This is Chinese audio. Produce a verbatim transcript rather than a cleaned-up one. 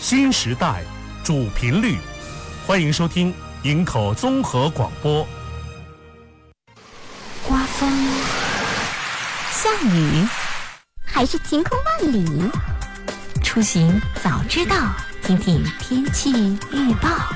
新时代主频率，欢迎收听营口综合广播。 刮风、下雨，还是晴空万里？出行早知道，听听天气预报。